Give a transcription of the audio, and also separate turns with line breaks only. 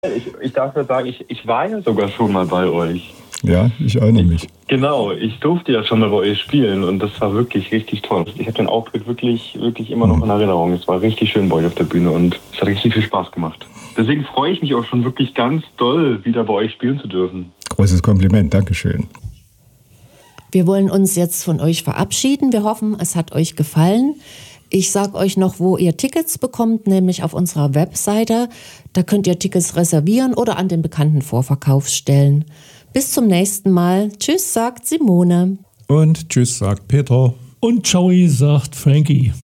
Ich darf ja sagen, ich war ja sogar schon mal bei euch.
Ja, ich erinnere mich.
Genau, ich durfte ja schon mal bei euch spielen und das war wirklich richtig toll. Ich habe den Auftritt wirklich immer noch in Erinnerung. Es war richtig schön bei euch auf der Bühne und es hat richtig viel Spaß gemacht. Deswegen freue ich mich auch schon wirklich ganz doll, wieder bei euch spielen zu dürfen.
Großes Kompliment, Dankeschön.
Wir wollen uns jetzt von euch verabschieden. Wir hoffen, es hat euch gefallen. Ich sage euch noch, wo ihr Tickets bekommt, nämlich auf unserer Webseite. Da könnt ihr Tickets reservieren oder an den bekannten Vorverkaufsstellen. Bis zum nächsten Mal. Tschüss, sagt Simone.
Und tschüss, sagt Peter.
Und ciao, sagt Frankie.